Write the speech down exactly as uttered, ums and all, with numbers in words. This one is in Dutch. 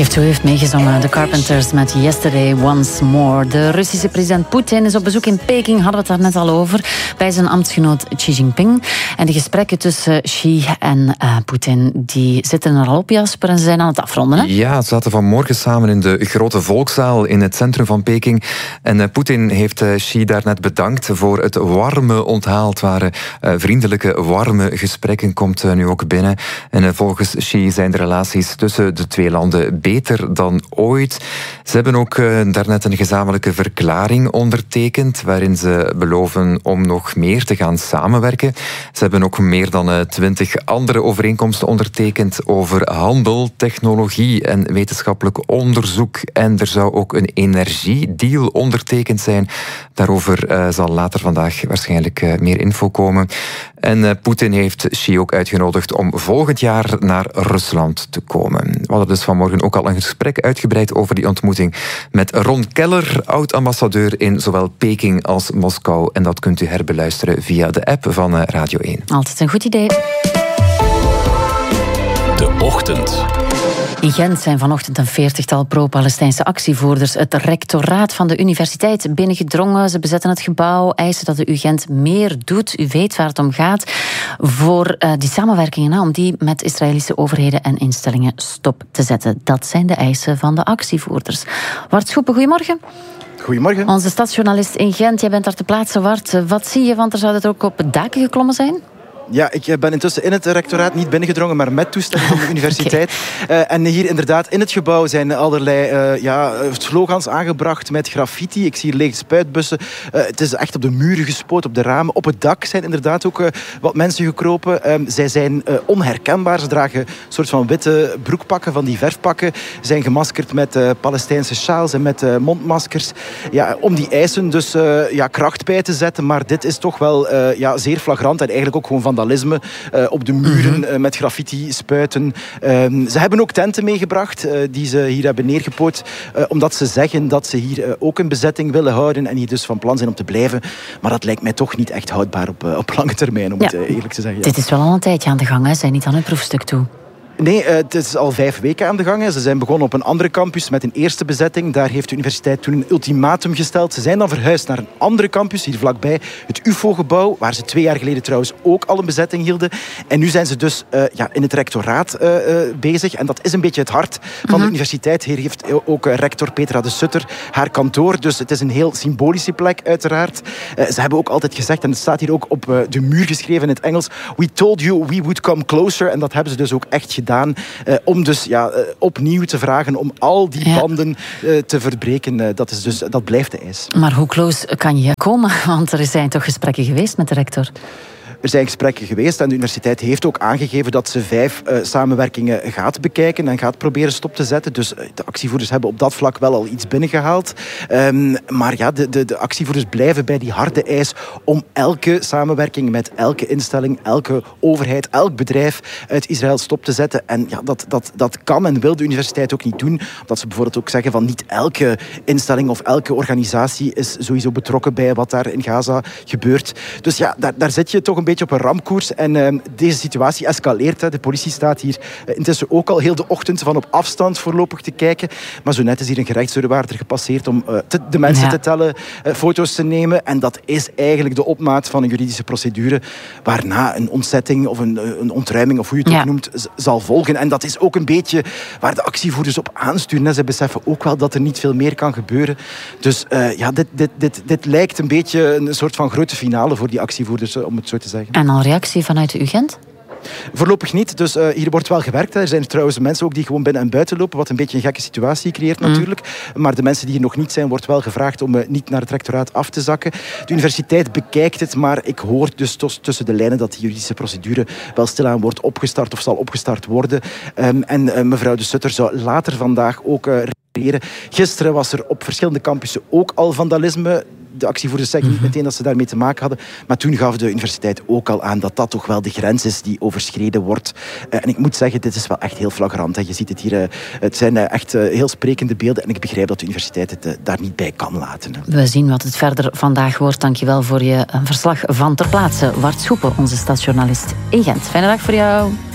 heeft u heeft meegezongen. The Carpenters met Yesterday Once More. De Russische president Poetin is op bezoek in Peking. Hadden we het daar net al over. Bij zijn ambtsgenoot Xi Jinping. En de gesprekken tussen Xi en uh, Poetin, die zitten er al op, Jasper. En ze zijn aan het afronden, hè? Ja, ze zaten vanmorgen samen in de grote volkszaal in het centrum van Peking. En uh, Poetin heeft uh, Xi daarnet bedankt voor het warme onthaal. Het waren uh, vriendelijke, warme gesprekken. Komt uh, nu ook binnen. En uh, volgens Xi zijn de relaties tussen de twee landen beter dan ooit. Ze hebben ook uh, daarnet een gezamenlijke verklaring ondertekend, waarin ze beloven om nog meer te gaan samenwerken. Ze hebben ook meer dan twintig uh, andere overeenkomsten ondertekend over handel, technologie en wetenschappelijk onderzoek. En er zou ook een energiedeal ondertekend zijn. Daarover uh, zal later vandaag waarschijnlijk uh, meer info komen. En uh, Poetin heeft Xi ook uitgenodigd om volgend jaar naar Rusland te komen. We hadden dus vanmorgen ook al een gesprek uitgebreid over die ontmoeting met Ron Keller, oud-ambassadeur in zowel Peking als Moskou. En dat kunt u herbeluisteren via de app van uh, Radio één. Altijd een goed idee. De Ochtend. In Gent zijn vanochtend een veertigtal pro-Palestijnse actievoerders het rectoraat van de universiteit binnengedrongen. Ze bezetten het gebouw, eisen dat de U Gent meer doet. U weet waar het om gaat. Voor uh, die samenwerkingen, om die met Israëlische overheden en instellingen stop te zetten. Dat zijn de eisen van de actievoerders. Wart Schoepen, goedemorgen. Goedemorgen. Onze stadsjournalist in Gent, jij bent daar te plaatsen. Wart, wat zie je? Want er zou het ook op daken geklommen zijn? Ja, ik ben intussen in het rectoraat niet binnengedrongen, maar met toestemming van de universiteit. Okay. Uh, en hier inderdaad, in het gebouw zijn allerlei uh, ja, slogans aangebracht met graffiti. Ik zie hier lege spuitbussen. Uh, het is echt op de muren gespoten, op de ramen. Op het dak zijn inderdaad ook uh, wat mensen gekropen. Uh, zij zijn uh, onherkenbaar. Ze dragen een soort van witte broekpakken, van die verfpakken. Zijn gemaskerd met uh, Palestijnse sjaals en met uh, mondmaskers. Ja, om die eisen dus uh, ja, kracht bij te zetten. Maar dit is toch wel uh, ja, zeer flagrant en eigenlijk ook gewoon vandalisme. Uh, op de muren uh, met graffiti spuiten. Uh, ze hebben ook tenten meegebracht uh, die ze hier hebben neergepoot, uh, omdat ze zeggen dat ze hier uh, ook een bezetting willen houden en hier dus van plan zijn om te blijven. Maar dat lijkt mij toch niet echt houdbaar op, uh, op lange termijn, om ja. het uh, eerlijk te zeggen. Ja. Dit is wel al een tijdje aan de gang, hè? Zijn niet aan het proefstuk toe. Nee, uh, het is al vijf weken aan de gang. Ze zijn begonnen op een andere campus met een eerste bezetting. Daar heeft de universiteit toen een ultimatum gesteld. Ze zijn dan verhuisd naar een andere campus, hier vlakbij. Het U F O-gebouw, waar ze twee jaar geleden trouwens ook al een bezetting hielden. En nu zijn ze dus uh, ja, in het rectoraat uh, uh, bezig. En dat is een beetje het hart van mm-hmm. de universiteit. Hier heeft ook uh, rector Petra de Sutter haar kantoor. Dus het is een heel symbolische plek, uiteraard. Uh, ze hebben ook altijd gezegd, en het staat hier ook op uh, de muur geschreven in het Engels, "We told you we would come closer." En dat hebben ze dus ook echt gedaan. Gedaan, uh, om dus ja, uh, opnieuw te vragen om al die ja. banden uh, te verbreken. Uh, dat, is dus, dat blijft de eis. Maar hoe close kan je komen? Want er zijn toch gesprekken geweest met de rector? Er zijn gesprekken geweest en de universiteit heeft ook aangegeven dat ze vijf uh, samenwerkingen gaat bekijken en gaat proberen stop te zetten. Dus uh, de actievoerders hebben op dat vlak wel al iets binnengehaald. Um, maar ja, de, de, de actievoerders blijven bij die harde eis om elke samenwerking met elke instelling, elke overheid, elk bedrijf uit Israël stop te zetten. En ja, dat, dat, dat kan en wil de universiteit ook niet doen. Omdat ze bijvoorbeeld ook zeggen van niet elke instelling of elke organisatie is sowieso betrokken bij wat daar in Gaza gebeurt. Dus ja, daar, daar zit je toch een beetje op een ramkoers. En uh, deze situatie escaleert. Hè. De politie staat hier uh, intussen ook al heel de ochtend van op afstand voorlopig te kijken. Maar zo net is hier een gerechtsdeurwaarder gepasseerd om uh, te, de mensen ja. te tellen, uh, foto's te nemen. En dat is eigenlijk de opmaat van een juridische procedure waarna een ontzetting of een, een ontruiming, of hoe je het ja. ook noemt, z- zal volgen. En dat is ook een beetje waar de actievoerders op aansturen. Hè. Ze beseffen ook wel dat er niet veel meer kan gebeuren. Dus uh, ja, dit, dit, dit, dit lijkt een beetje een soort van grote finale voor die actievoerders, om het zo te zeggen. En al reactie vanuit de U Gent? Voorlopig niet, dus uh, hier wordt wel gewerkt. Hè. Er zijn trouwens mensen ook die gewoon binnen en buiten lopen, wat een beetje een gekke situatie creëert natuurlijk. Mm. Maar de mensen die hier nog niet zijn, wordt wel gevraagd om uh, niet naar het rectoraat af te zakken. De universiteit bekijkt het, maar ik hoor dus tos, tussen de lijnen dat de juridische procedure wel stilaan wordt opgestart of zal opgestart worden. Um, en uh, mevrouw de Sutter zou later vandaag ook uh, reageren. Gisteren was er op verschillende campussen ook al vandalisme. De actievoerders zeggen niet meteen dat ze daarmee te maken hadden. Maar toen gaf de universiteit ook al aan dat dat toch wel de grens is die overschreden wordt. Uh, en ik moet zeggen, dit is wel echt heel flagrant. Hè. Je ziet het hier. Uh, het zijn uh, echt uh, heel sprekende beelden. En ik begrijp dat de universiteit het uh, daar niet bij kan laten. Hè. We zien wat het verder vandaag wordt. Dankjewel voor je uh, verslag van ter plaatse. Wart Schoepen, onze stadsjournalist in Gent. Fijne dag voor jou.